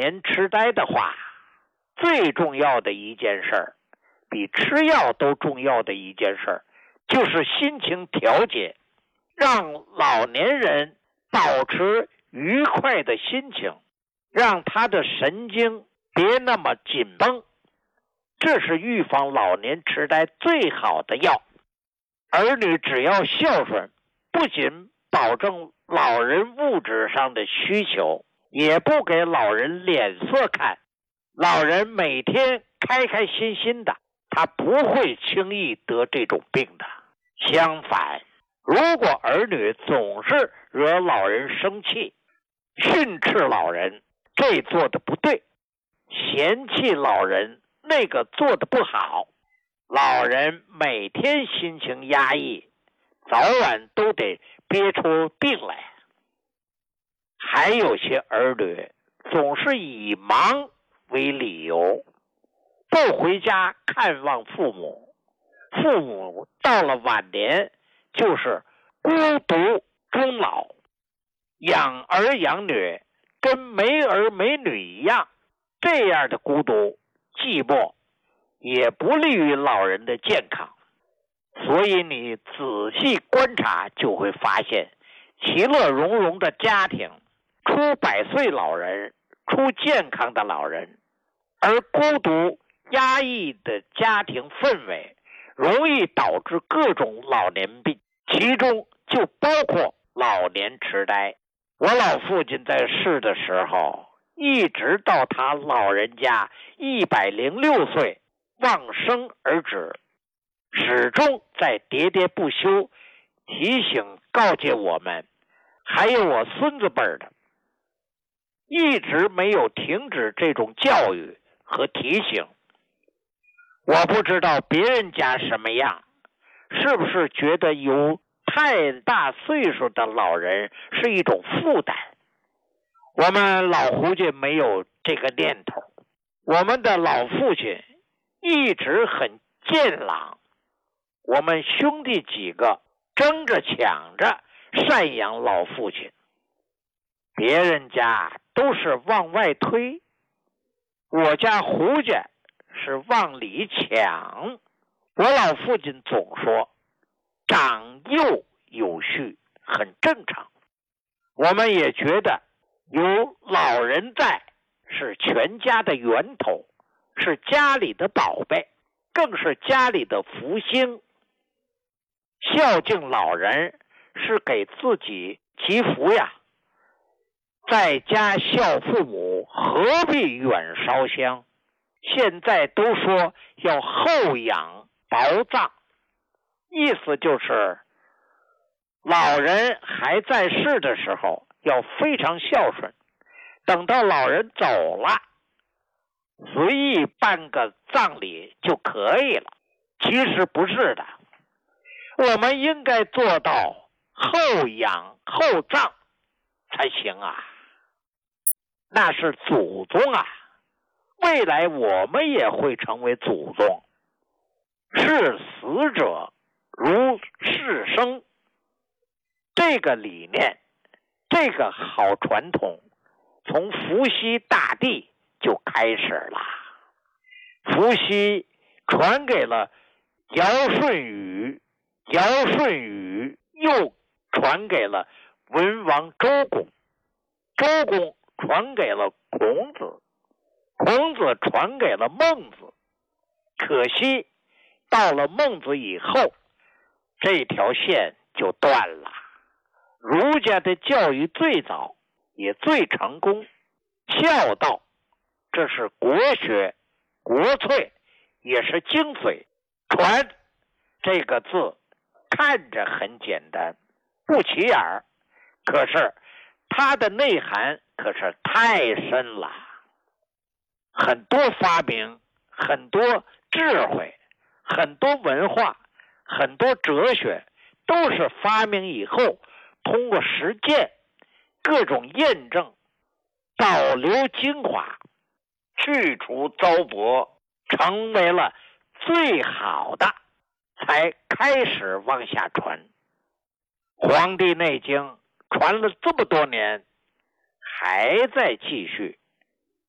年痴呆的话，最重要的一件事，比吃药都重要的一件事，就是心情调节，让老年人保持愉快的心情，让他的神经别那么紧绷，这是预防老年痴呆最好的药。儿女只要孝顺，不仅保证老人物质上的需求，也不给老人脸色看，老人每天开开心心的，他不会轻易得这种病的。相反，如果儿女总是惹老人生气，训斥老人这做的不对，嫌弃老人那个做的不好，老人每天心情压抑，早晚都得憋出病来。还有些儿女总是以忙为理由，不回家看望父母，父母到了晚年就是孤独终老。养儿养女跟没儿没女一样，这样的孤独寂寞也不利于老人的健康。所以你仔细观察就会发现，其乐融融的家庭出100岁老人，出健康的老人，而孤独压抑的家庭氛围容易导致各种老年病，其中就包括老年痴呆。我老父亲在世的时候，一直到他老人家106岁往生而止，始终在喋喋不休提醒告诫我们，还有我孙子辈的，一直没有停止这种教育和提醒。我不知道别人家什么样，是不是觉得有太大岁数的老人是一种负担？我们老胡家没有这个念头，我们的老父亲一直很健朗，我们兄弟几个争着抢着赡养老父亲，别人家都是往外推，我家胡家是往里抢。我老父亲总说长幼有序很正常，我们也觉得有老人在是全家的源头，是家里的宝贝，更是家里的福星。孝敬老人是给自己祈福呀，在家孝父母，何必远烧香？现在都说要厚养薄葬，意思就是老人还在世的时候要非常孝顺，等到老人走了，随意办个葬礼就可以了。其实不是的，我们应该做到厚养厚葬才行啊，那是祖宗啊，未来我们也会成为祖宗。视死者如视生，这个理念，这个好传统，从伏羲大帝就开始了。伏羲传给了尧舜禹，尧舜禹又传给了文王周公，周公传给了孔子，孔子传给了孟子。可惜到了孟子以后，这条线就断了。儒家的教育最早也最成功，孝道这是国学国粹，也是精髓。传这个字看着很简单，不起眼，可是它的内涵可是太深了。很多发明，很多智慧，很多文化，很多哲学，都是发明以后通过实践各种验证，保留精华，去除糟粕，成为了最好的，才开始往下传。黄帝内经传了这么多年，还在继续。